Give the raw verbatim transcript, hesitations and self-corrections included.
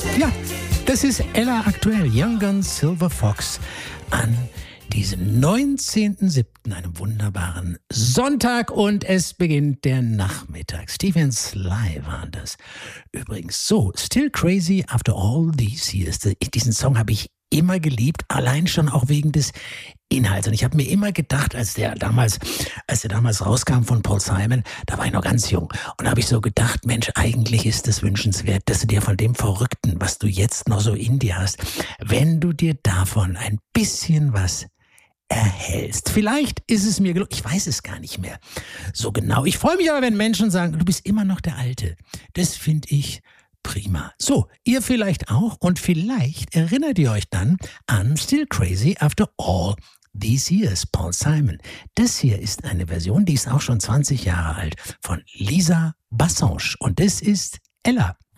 Ja, das ist Ella aktuell, Young Guns, Silver Fox, an diesem neunzehnten siebten, einem wunderbaren Sonntag, und es beginnt der Nachmittag. Stephen Sly war das übrigens. So, Still Crazy After All These Years. Diesen Song habe ich immer geliebt, allein schon auch wegen des Inhalts. Und ich habe mir immer gedacht, als der damals, als der damals rauskam von Paul Simon, da war ich noch ganz jung. Und da habe ich so gedacht, Mensch, eigentlich ist es wünschenswert, dass du dir von dem Verrückten, was du jetzt noch so in dir hast, wenn du dir davon ein bisschen was erhältst. Vielleicht ist es mir gelungen, ich weiß es gar nicht mehr so genau. Ich freue mich aber, wenn Menschen sagen, du bist immer noch der Alte. Das finde ich prima. So, ihr vielleicht auch, und vielleicht erinnert ihr euch dann an Still Crazy After All These Years, Paul Simon. Das hier ist eine Version, die ist auch schon zwanzig Jahre alt, von Lisa Bassange, und das ist Ella.